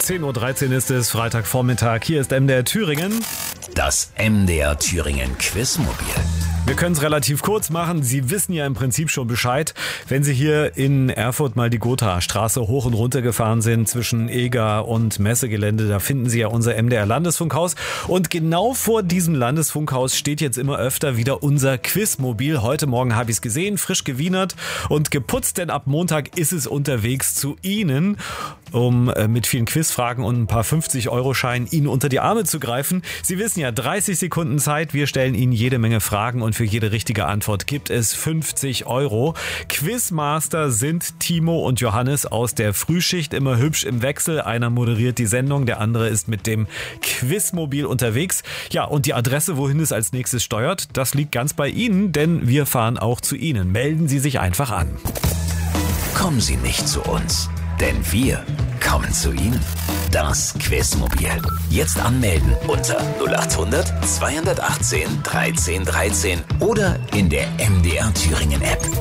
10:13 Uhr ist es, Freitagvormittag. Hier ist MDR Thüringen. Das MDR Thüringen Quizmobil. Wir können es relativ kurz machen. Sie wissen ja im Prinzip schon Bescheid. Wenn Sie hier in Erfurt mal die Gothaer-Straße hoch und runter gefahren sind zwischen Eger und Messegelände, da finden Sie ja unser MDR Landesfunkhaus. Und genau vor diesem Landesfunkhaus steht jetzt immer öfter wieder unser Quizmobil. Heute Morgen habe ich es gesehen, frisch gewienert und geputzt, denn ab Montag ist es unterwegs zu Ihnen, um mit vielen Quizfragen und ein paar 50-Euro-Scheinen Ihnen unter die Arme zu greifen. Sie wissen ja, 30 Sekunden Zeit. Wir stellen Ihnen jede Menge Fragen und für jede richtige Antwort gibt es 50 Euro. Quizmaster sind Timo und Johannes aus der Frühschicht, immer hübsch im Wechsel. Einer moderiert die Sendung, der andere ist mit dem Quizmobil unterwegs. Ja, und die Adresse, wohin es als nächstes steuert, das liegt ganz bei Ihnen, denn wir fahren auch zu Ihnen. Melden Sie sich einfach an. Kommen Sie nicht zu uns, denn wir kommen zu Ihnen. Das Quizmobil. Jetzt anmelden unter 0800 218 13 13 oder in der MDR Thüringen App.